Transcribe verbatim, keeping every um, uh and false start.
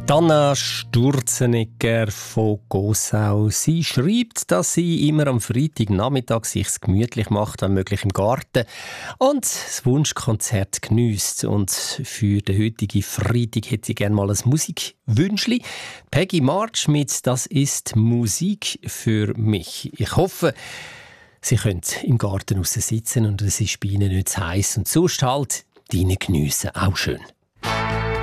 Anna Sturzenegger von Gossau. Sie schreibt, dass sie immer am Freitagnachmittag sich gemütlich macht, wenn möglich im Garten und das Wunschkonzert geniesst. Und für den heutigen Freitag hätte sie gerne mal ein Musikwünschli. Peggy March mit «Das ist Musik für mich». Ich hoffe, Sie können im Garten sitzen und es ist bei Ihnen nicht zu heiß und sonst halt drinnen geniessen. Auch schön.